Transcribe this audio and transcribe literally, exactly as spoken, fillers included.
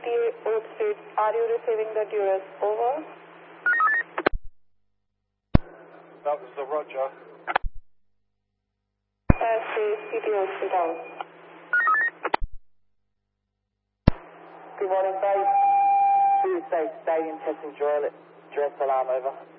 fifty-eight Oak Street. Are you receiving the duress? Over. That was the Roger. Airspace P T Oak Street out. Good morning, base. Tuesday Stadium testing duress alarm over.